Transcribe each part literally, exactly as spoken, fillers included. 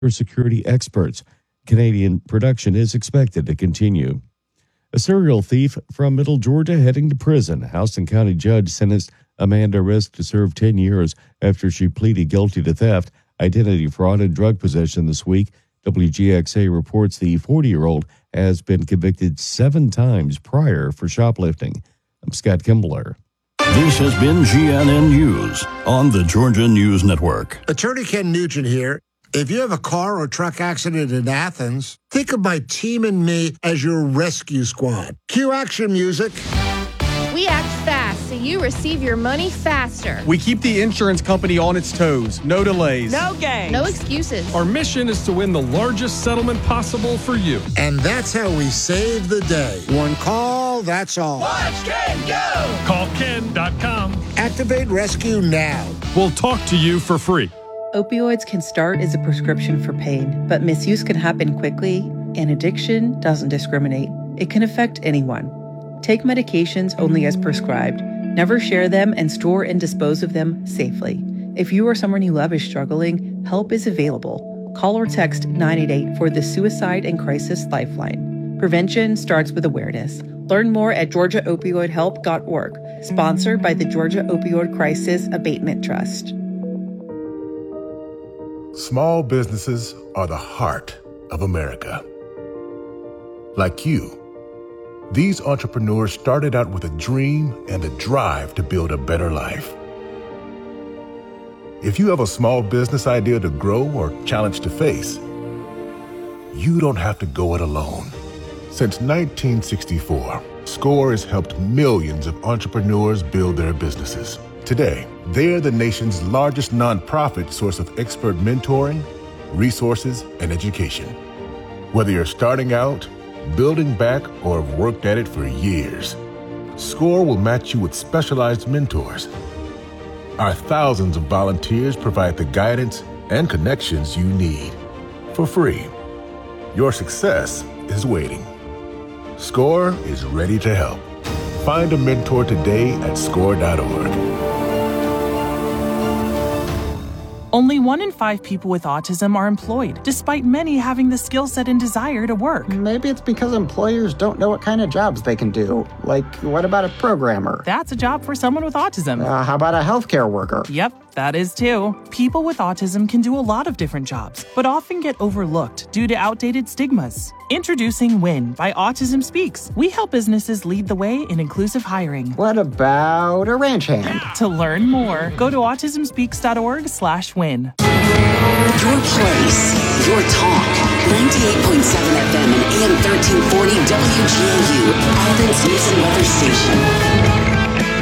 security experts. Canadian production is expected to continue. A serial thief from Middle Georgia heading to prison. Houston County judge sentenced Amanda Risk to serve ten years after she pleaded guilty to theft, identity fraud, and drug possession this week. W G X A reports the forty-year-old has been convicted seven times prior for shoplifting. I'm Scott Kimbler. This has been G N N News on the Georgia News Network. Attorney Ken Nugent here. If you have a car or truck accident in Athens, think of my team and me as your rescue squad. Cue action music. We act fast so you receive your money faster. We keep the insurance company on its toes. No delays. No games. No excuses. Our mission is to win the largest settlement possible for you. And that's how we save the day. One call, that's all. Watch Ken go! Call Ken dot com. Activate rescue now. We'll talk to you for free. Opioids can start as a prescription for pain, but misuse can happen quickly, and addiction doesn't discriminate. It can affect anyone. Take medications only as prescribed. Never share them and store and dispose of them safely. If you or someone you love is struggling, help is available. Call or text nine eight eight for the Suicide and Crisis Lifeline. Prevention starts with awareness. Learn more at georgia opioid help dot org. Sponsored by the Georgia Opioid Crisis Abatement Trust. Small businesses are the heart of America. Like you, these entrepreneurs started out with a dream and a drive to build a better life. If you have a small business idea to grow or challenge to face, you don't have to go it alone. Since nineteen sixty-four, SCORE has helped millions of entrepreneurs build their businesses. Today, they're the nation's largest nonprofit source of expert mentoring, resources, and education. Whether you're starting out, building back, or have worked at it for years, SCORE will match you with specialized mentors. Our thousands of volunteers provide the guidance and connections you need for free. Your success is waiting. SCORE is ready to help. Find a mentor today at score dot org. Only one in five people with autism are employed, despite many having the skill set and desire to work. Maybe it's because employers don't know what kind of jobs they can do. Like, what about a programmer? That's a job for someone with autism. Uh, how about a healthcare worker? Yep, that is too. People with autism can do a lot of different jobs, but often get overlooked due to outdated stigmas. Introducing WIN by Autism Speaks. We help businesses lead the way in inclusive hiring. What about a ranch hand? To learn more, go to autism speaks dot org slash win. Your place, your talk. ninety-eight point seven F M and A M thirteen forty W G A U, Athens News and Weather Station.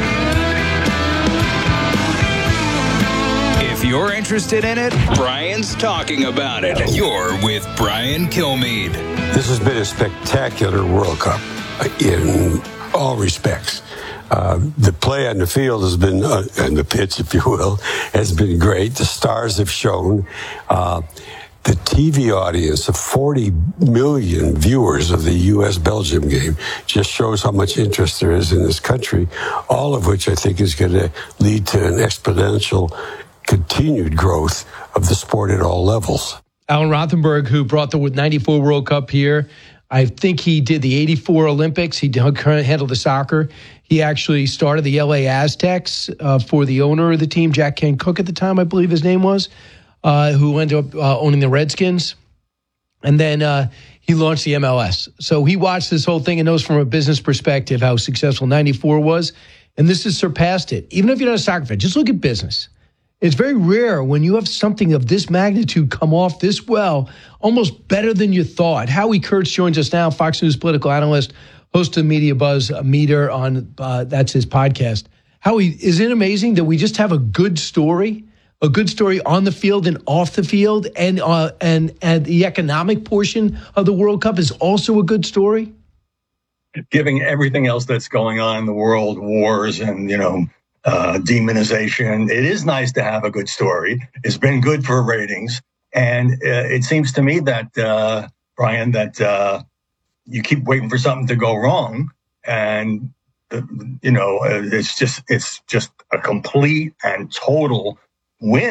If you're interested in it, Brian's talking about it. You're with Brian Kilmeade. This has been a spectacular World Cup in all respects. Uh, the play on the field has been, uh, and the pitch, if you will, has been great. The stars have shown. Uh, the T V audience of forty million viewers of the U S Belgium game just shows how much interest there is in this country, all of which I think is going to lead to an exponential continued growth of the sport at all levels. Alan Rothenberg, who brought the ninety-four World Cup here, I think he did the eighty-four Olympics. He handled the soccer. He actually started the L A Aztecs uh, for the owner of the team, Jack Kent Cooke at the time, I believe his name was, uh, who ended up uh, owning the Redskins. And then uh, he launched the M L S. So he watched this whole thing and knows from a business perspective how successful ninety-four was. And this has surpassed it. Even if you're not a soccer fan, just look at business. It's very rare when you have something of this magnitude come off this well, almost better than you thought. Howie Kurtz joins us now, Fox News political analyst, host of Media Buzz Meter on, uh, that's his podcast. Howie, is it amazing that we just have a good story, a good story on the field and off the field, and uh, and and the economic portion of the World Cup is also a good story? Giving everything else that's going on in the world, wars and, you know, Uh, demonization. It is nice to have a good story. It's been good for ratings. And uh, it seems to me that, uh, Brian, that uh, you keep waiting for something to go wrong. And, uh, you know, uh, it's just it's just a complete and total win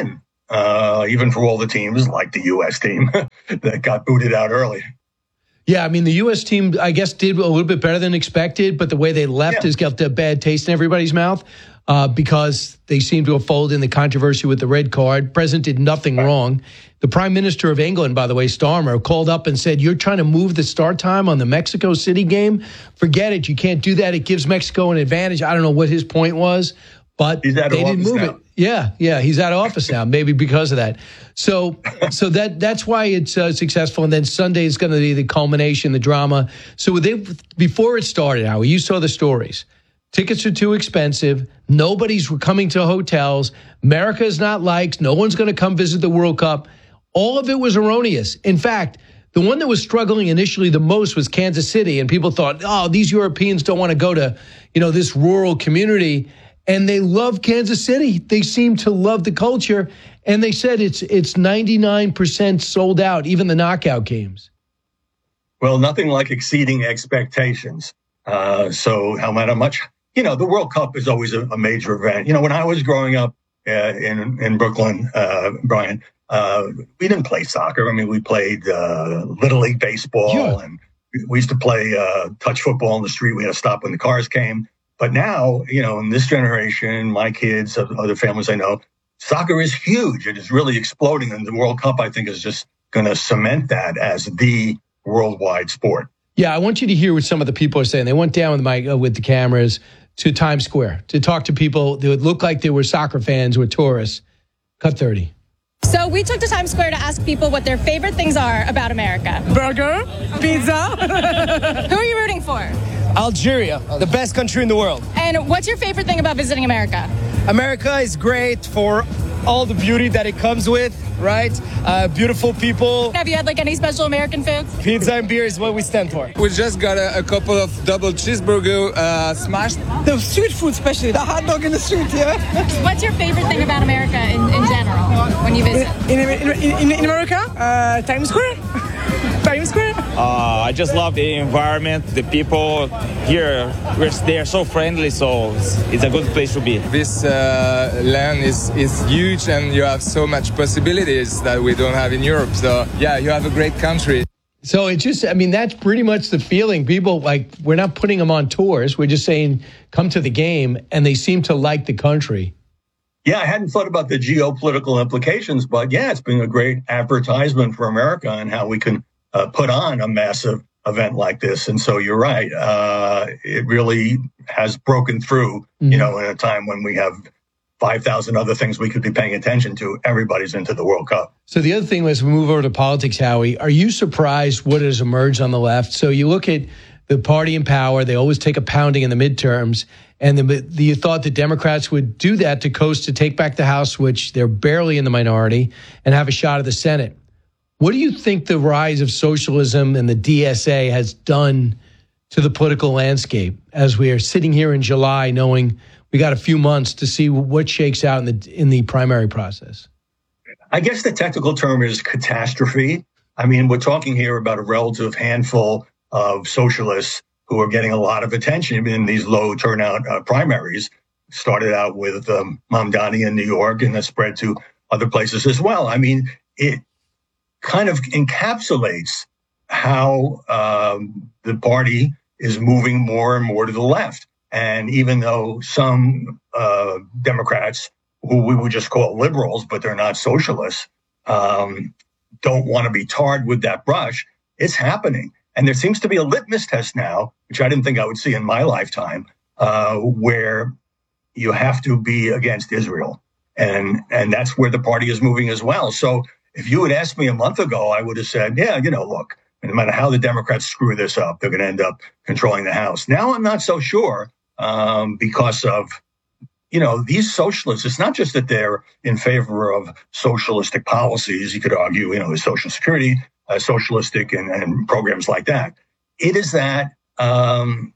uh, even for all the teams like the U S team that got booted out early. Yeah, I mean, the U S team, I guess, did a little bit better than expected, but the way they left yeah. has got a bad taste in everybody's mouth uh, because they seem to have folded in the controversy with the red card. President did nothing right. wrong. The Prime Minister of England, by the way, Starmer, called up and said, you're trying to move the start time on the Mexico City game? Forget it. You can't do that. It gives Mexico an advantage. I don't know what his point was, but they didn't move now. it. Yeah, yeah, he's out of office now, maybe because of that. So, so that that's why it's uh, successful. And then Sunday is going to be the culmination, the drama. So they, before it started, Howie, you saw the stories. Tickets are too expensive. Nobody's coming to hotels. America is not liked. No one's going to come visit the World Cup. All of it was erroneous. In fact, the one that was struggling initially the most was Kansas City, and people thought, oh, these Europeans don't want to go to, you know, this rural community. And they love Kansas City. They seem to love the culture. And they said it's it's ninety-nine percent sold out, even the knockout games. Well, nothing like exceeding expectations. Uh, so how much, you know, the World Cup is always a, a major event. You know, when I was growing up uh, in, in Brooklyn, uh, Brian, uh, we didn't play soccer. I mean, we played uh, Little League baseball yeah. and we used to play uh, touch football on the street. We had to stop when the cars came. But now, you know, in this generation, my kids, other families I know, soccer is huge. It is really exploding. And the World Cup, I think, is just going to cement that as the worldwide sport. Yeah, I want you to hear what some of the people are saying. They went down with, my, uh, with the cameras to Times Square to talk to people that would look like they were soccer fans or tourists. Cut thirty. So we took to Times Square to ask people what their favorite things are about America. Burger, pizza. Who are you rooting for? Algeria, the best country in the world. And what's your favorite thing about visiting America? America is great for all the beauty that it comes with, right? Uh, beautiful people. Have you had like any special American foods? Pizza and beer is what we stand for. We just got a, a couple of double cheeseburger uh, smashed. The street food, especially the hot dog in the street, yeah. What's your favorite thing about America in, in general when you visit? In, in, in, in America, uh, Times Square. Times Square. Uh, I just love the environment, the people here. We're, they are so friendly, so it's, it's a good place to be. This uh, land is, is huge, and you have so much possibilities that we don't have in Europe. So, yeah, you have a great country. So it just, I mean, that's pretty much the feeling. People, like, we're not putting them on tours. We're just saying, come to the game, and they seem to like the country. Yeah, I hadn't thought about the geopolitical implications, but yeah, it's been a great advertisement for America and how we can uh, put on a massive event like this. And so you're right. Uh, it really has broken through, mm-hmm. you know, in a time when we have five thousand other things we could be paying attention to. Everybody's into the World Cup. So the other thing was, we move over to politics, Howie. Are you surprised what has emerged on the left? So you look at the party in power. They always take a pounding in the midterms. And the, the, you thought the Democrats would do that to coast to take back the House, which they're barely in the minority, and have a shot at the Senate. What do you think the rise of socialism and the D S A has done to the political landscape as we are sitting here in July, knowing we got a few months to see what shakes out in the in the primary process? I guess the technical term is catastrophe. I mean, we're talking here about a relative handful of socialists who are getting a lot of attention in these low turnout uh, primaries. Started out with um, Mamdani in New York and then spread to other places as well. I mean, it kind of encapsulates how um, the party is moving more and more to the left. And even though some uh, Democrats, who we would just call liberals, but they're not socialists, um, don't want to be tarred with that brush, it's happening. And there seems to be a litmus test now, which I didn't think I would see in my lifetime, uh, where you have to be against Israel. And and that's where the party is moving as well. So if you had asked me a month ago, I would have said, yeah, you know, look, no matter how the Democrats screw this up, they're going to end up controlling the House. Now I'm not so sure um, because of, you know, these socialists. It's not just that they're in favor of socialistic policies. You could argue, you know, the Social Security, Uh, socialistic and, and programs like that. It is that um,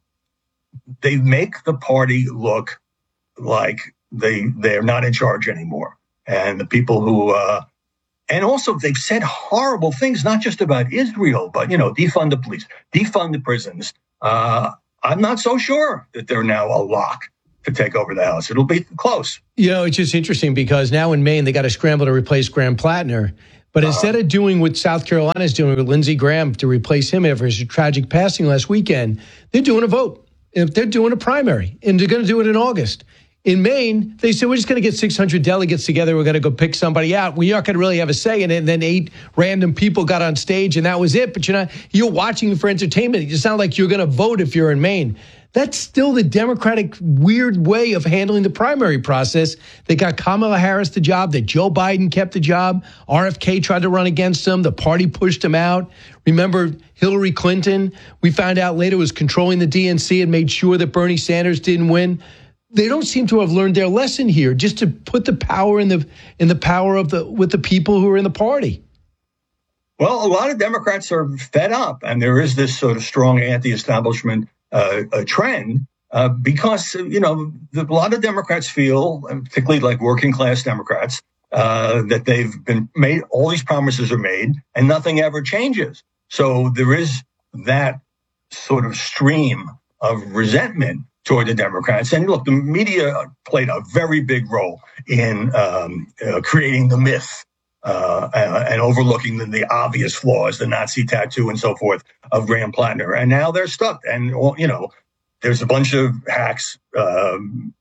they make the party look like they, they're not in charge anymore. And the people who, uh, and also they've said horrible things, not just about Israel, but, you know, defund the police, defund the prisons. Uh, I'm not so sure that they're now a lock to take over the House. It'll be close. You know, it's just interesting because now in Maine, they got to scramble to replace Graham Plattner. But uh-huh. instead of doing what South Carolina is doing with Lindsey Graham to replace him after his tragic passing last weekend, they're doing a vote. If they're doing a primary, and they're going to do it in August. In Maine, they said, we're just going to get six hundred delegates together. We're going to go pick somebody out. We're not going to really have a say in it. And then eight random people got on stage, and that was it. But you're not, you're watching for entertainment. You sound like you're going to vote if you're in Maine. That's still the Democratic weird way of handling the primary process. They got Kamala Harris the job, that Joe Biden kept the job. R F K tried to run against him. The party pushed him out. Remember Hillary Clinton? We found out later was controlling the D N C and made sure that Bernie Sanders didn't win. They don't seem to have learned their lesson here, just to put the power in the in the power of the with the people who are in the party. Well, a lot of Democrats are fed up, and there is this sort of strong anti-establishment uh, a trend uh, because, you know, the, a lot of Democrats feel, particularly like working class Democrats, uh, that they've been made, all these promises are made and nothing ever changes. So there is that sort of stream of resentment toward the Democrats. And look, the media played a very big role in um, uh, creating the myth uh, uh, and overlooking the, the obvious flaws, the Nazi tattoo and so forth of Graham Plattner. And now they're stuck. And, you know, there's a bunch of hacks um,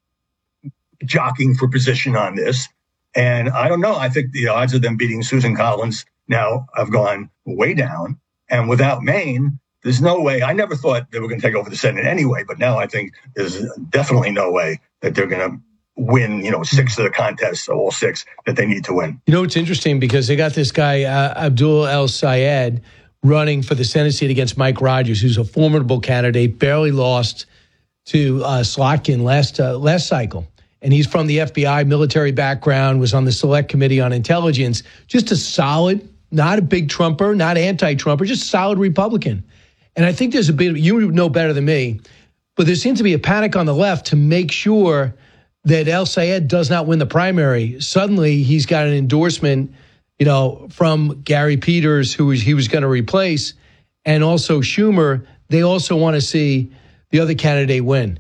jockeying for position on this. And I don't know. I think the odds of them beating Susan Collins now have gone way down. And without Maine, there's no way. I never thought they were going to take over the Senate anyway, but now I think there's definitely no way that they're going to win, you know, six of the contests, all six that they need to win. You know, it's interesting because they got this guy, uh, Abdul El-Sayed, running for the Senate seat against Mike Rogers, who's a formidable candidate, barely lost to uh, Slotkin last uh, last cycle. And he's from the F B I, military background, was on the Select Committee on Intelligence, just a solid, not a big Trumper, not anti-Trumper, just solid Republican. And I think there's a bit, you know better than me, but there seems to be a panic on the left to make sure that El-Sayed does not win the primary. Suddenly, he's got an endorsement, you know, from Gary Peters, who he was going to replace, and also Schumer. They also want to see the other candidate win.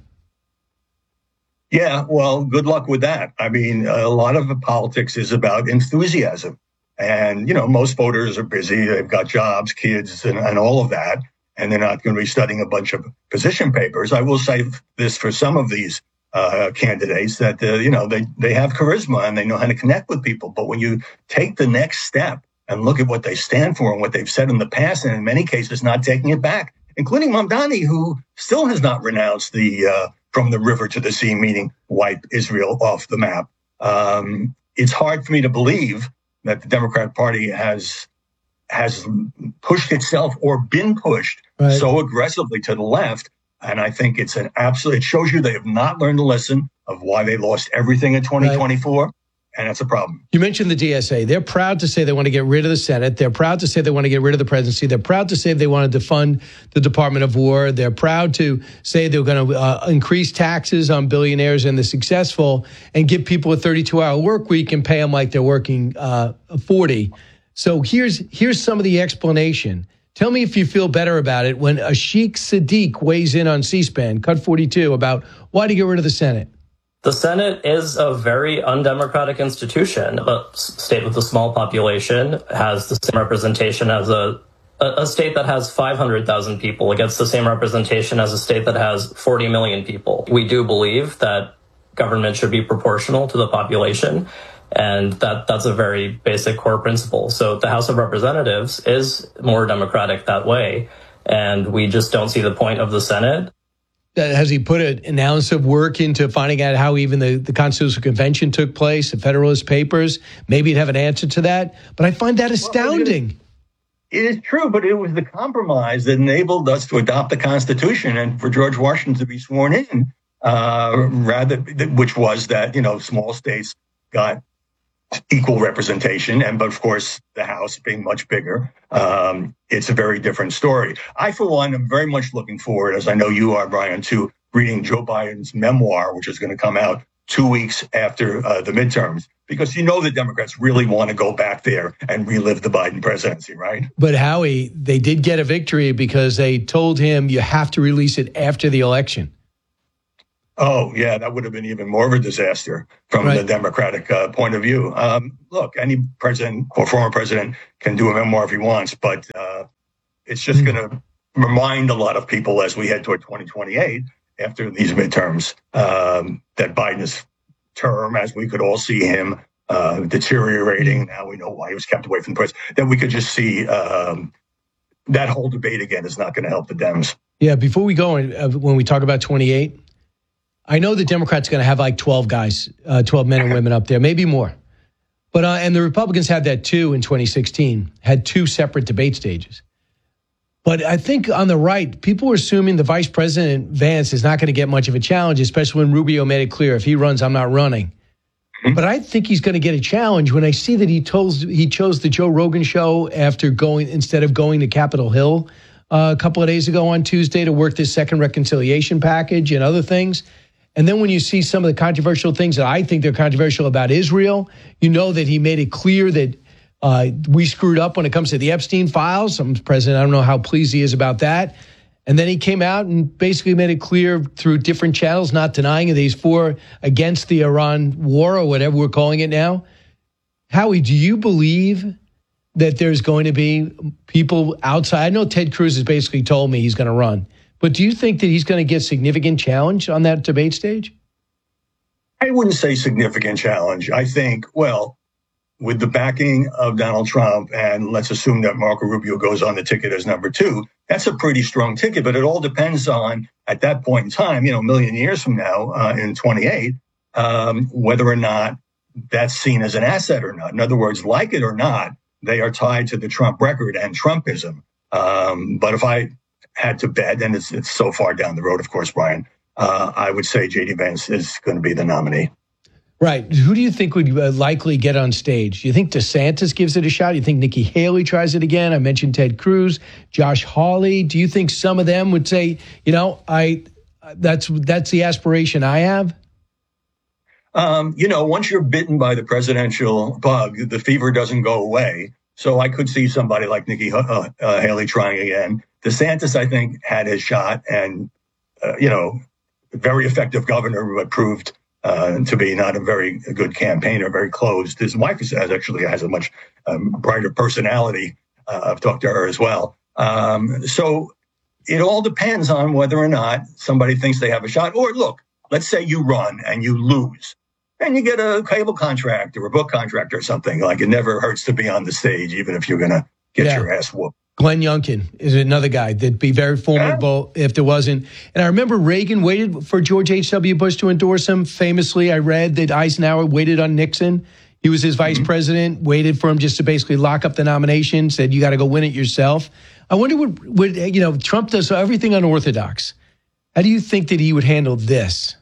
Yeah, well, good luck with that. I mean, a lot of the politics is about enthusiasm. And, you know, most voters are busy. They've got jobs, kids, and, and all of that. And they're not going to be studying a bunch of position papers. I will say this for some of these uh, candidates that, uh, you know, they, they have charisma and they know how to connect with people. But when you take the next step and look at what they stand for and what they've said in the past, and in many cases not taking it back, including Mamdani, who still has not renounced the uh, from the river to the sea, meaning wipe Israel off the map. Um, it's hard for me to believe that the Democrat Party has has pushed itself or been pushed right. so aggressively to the left. And I think it's an absolute, it shows you they have not learned the lesson of why they lost everything in twenty twenty-four. Right. And that's a problem. You mentioned the D S A. They're proud to say they want to get rid of the Senate. They're proud to say they want to get rid of the presidency. They're proud to say they want to defund the Department of War. They're proud to say they're going to uh, increase taxes on billionaires and the successful and give people a thirty-two hour work week and pay them like they're working uh, forty. So here's here's some of the explanation. Tell me if you feel better about it when Ashik Sadiq weighs in on C-SPAN, Cut forty-two, about why to get rid of the Senate. The Senate is a very undemocratic institution. A state with a small population has the same representation as a, a state that has five hundred thousand people. It gets the same representation as a state that has forty million people. We do believe that government should be proportional to the population. And that that's a very basic core principle. So the House of Representatives is more democratic that way. And we just don't see the point of the Senate. Has he put an ounce of work into finding out how even the, the Constitutional Convention took place, the Federalist Papers? Maybe he'd have an answer to that. But I find that astounding. Well, it, is, it is true, but it was the compromise that enabled us to adopt the Constitution and for George Washington to be sworn in, uh, rather, which was that, you know, small states got equal representation. And, but of course, the House being much bigger, um, it's a very different story. I, for one, am very much looking forward, as I know you are, Brian, to reading Joe Biden's memoir, which is going to come out two weeks after uh, the midterms, because you know the Democrats really want to go back there and relive the Biden presidency, right? But Howie, they did get a victory because they told him you have to release it after the election. Oh, yeah, that would have been even more of a disaster from right. the Democratic uh, point of view. Um, look, any president or former president can do a memoir if he wants, but uh, it's just mm-hmm. going to remind a lot of people as we head toward twenty twenty-eight after these midterms um, that Biden's term, as we could all see him uh, deteriorating. Now we know why he was kept away from the press. That we could just see um, that whole debate again is not going to help the Dems. Yeah, before we go, uh, when we talk about twenty-eight, I know the Democrats are going to have like twelve guys, uh, twelve men and women up there, maybe more. But uh, and the Republicans had that too in twenty sixteen, had two separate debate stages. But I think on the right, people are assuming the Vice President Vance is not going to get much of a challenge, especially when Rubio made it clear, if he runs, I'm not running. Mm-hmm. But I think he's going to get a challenge when I see that he chose, he chose the Joe Rogan show after going, instead of going to Capitol Hill uh, a couple of days ago on Tuesday to work this second reconciliation package and other things. And then when you see some of the controversial things that I think they're controversial about Israel, you know that he made it clear that Uh, we screwed up when it comes to the Epstein files. Some president, I don't know how pleased he is about that. And then he came out and basically made it clear through different channels, not denying that he's for against the Iran war or whatever we're calling it now. Howie, do you believe that there's going to be people outside? I know Ted Cruz has basically told me he's going to run, but do you think that he's going to get significant challenge on that debate stage? I wouldn't say significant challenge. I think, well, with the backing of Donald Trump, and let's assume that Marco Rubio goes on the ticket as number two, that's a pretty strong ticket, but it all depends on, at that point in time, you know, a million years from now, uh, in twenty-eight, um, whether or not that's seen as an asset or not. In other words, like it or not, they are tied to the Trump record and Trumpism. Um, but if I had to bet, and it's, it's so far down the road, of course, Brian, uh, I would say J D Vance is going to be the nominee. Right. Who do you think would uh, likely get on stage? Do you think DeSantis gives it a shot? Do you think Nikki Haley tries it again? I mentioned Ted Cruz, Josh Hawley. Do you think some of them would say, you know, I that's that's the aspiration I have? Um, you know, once you're bitten by the presidential bug, the fever doesn't go away. So I could see somebody like Nikki uh, uh, Haley trying again. DeSantis, I think, had his shot and, uh, you know, very effective governor, but proved Uh, to be not a very good campaigner, very closed. His wife has actually has a much um, brighter personality. Uh, I've talked to her as well. Um, so it all depends on whether or not somebody thinks they have a shot. Or look, let's say you run and you lose and you get a cable contract or a book contract or something. Like, it never hurts to be on the stage, even if you're going to get yeah. your ass whooped. Glenn Youngkin is another guy that'd be very formidable yeah. if there wasn't. And I remember Reagan waited for George H W. Bush to endorse him. Famously, I read that Eisenhower waited on Nixon. He was his vice mm-hmm. president, waited for him just to basically lock up the nomination, said, you got to go win it yourself. I wonder what, what, you know, Trump does everything unorthodox. How do you think that he would handle this?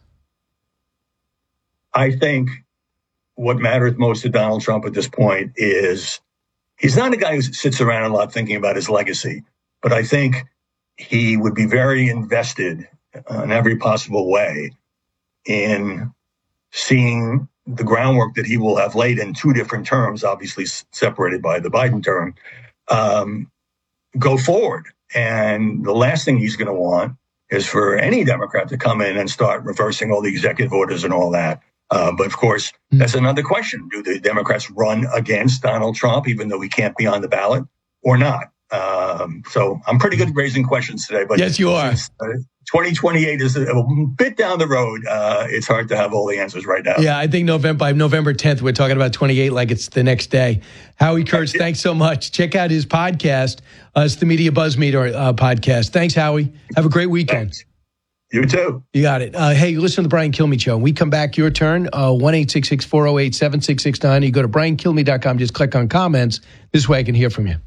I think what matters most to Donald Trump at this point is he's not a guy who sits around a lot thinking about his legacy, but I think he would be very invested in every possible way in seeing the groundwork that he will have laid in two different terms, obviously separated by the Biden term, um, go forward. And the last thing he's going to want is for any Democrat to come in and start reversing all the executive orders and all that. Uh, but of course, that's another question. Do the Democrats run against Donald Trump, even though he can't be on the ballot, or not? Um, so I'm pretty good at raising questions today. But yes, you are. Uh, twenty twenty-eight is a bit down the road. Uh, it's hard to have all the answers right now. Yeah, I think November by November tenth, we're talking about twenty-eight like it's the next day. Howie Kurtz, thanks so much. Check out his podcast. Uh, it's the Media Buzz Meter uh, podcast. Thanks, Howie. Have a great weekend. Thanks. You too. You got it. Uh, hey, listen to the Brian Kilmeade Show. When we come back, your turn, uh, one eight six six, four oh eight, seven six six nine. You go to brian kilmeade dot com, just click on comments. This way I can hear from you.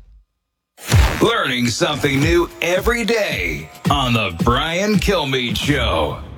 Learning something new every day on the Brian Kilmeade Show.